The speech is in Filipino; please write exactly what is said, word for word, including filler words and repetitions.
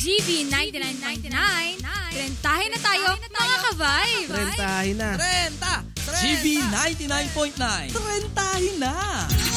G B ninety-nine point nine. Trentahin na tayo, mga ka-vibe. Trentahin na. Trenta! G B ninety-nine point nine. Trentahin na!